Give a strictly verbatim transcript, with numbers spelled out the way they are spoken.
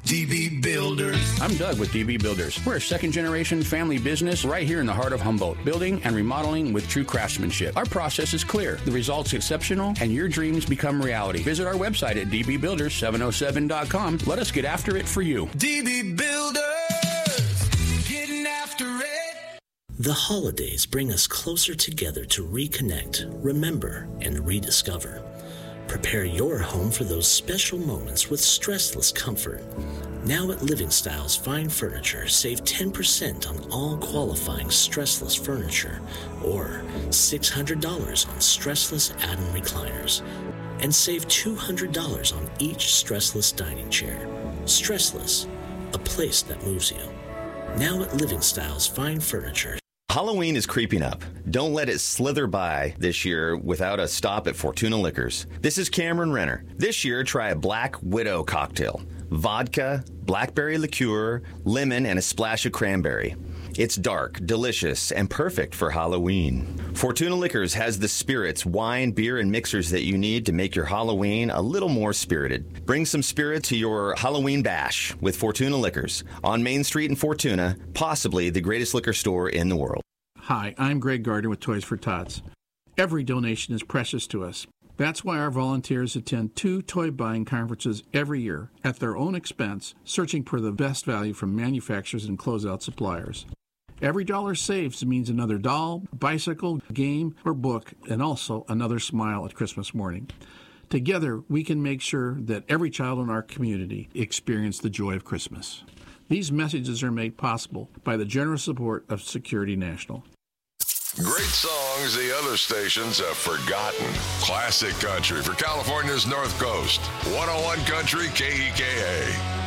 D B Builders. I'm Doug with D B Builders. We're a second-generation family business right here in the heart of Humboldt, building and remodeling with true craftsmanship. Our process is clear, the results exceptional, and your dreams become reality. Visit our website at d b builders seven oh seven dot com. Let us get after it for you. D B Builders, getting after it. The holidays bring us closer together to reconnect, remember, and rediscover. Prepare your home for those special moments with stressless comfort. Now at Living Styles Fine Furniture, save ten percent on all qualifying stressless furniture or six hundred dollars on stressless add-on recliners. And save two hundred dollars on each stressless dining chair. Stressless, a place that moves you. Now at Living Styles Fine Furniture. Halloween is creeping up. Don't let it slither by this year without a stop at Fortuna Liquors. This is Cameron Renner. This year, try a Black Widow cocktail. Vodka, blackberry liqueur, lemon, and a splash of cranberry. It's dark, delicious, and perfect for Halloween. Fortuna Liquors has the spirits, wine, beer, and mixers that you need to make your Halloween a little more spirited. Bring some spirit to your Halloween bash with Fortuna Liquors on Main Street in Fortuna, possibly the greatest liquor store in the world. Hi, I'm Greg Gardner with Toys for Tots. Every donation is precious to us. That's why our volunteers attend two toy buying conferences every year at their own expense, searching for the best value from manufacturers and closeout suppliers. Every dollar saved means another doll, bicycle, game, or book, and also another smile at Christmas morning. Together, we can make sure that every child in our community experiences the joy of Christmas. These messages are made possible by the generous support of Security National. Great songs the other stations have forgotten. Classic country for California's North Coast. one oh one Country K E K A.